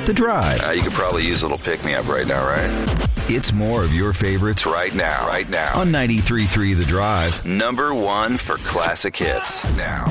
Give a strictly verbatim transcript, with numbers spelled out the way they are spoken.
The Drive. Uh, you could probably use a little pick-me-up right now, right? It's more of your favorites Right now, right now. on ninety-three point three The Drive. Number one for classic hits now.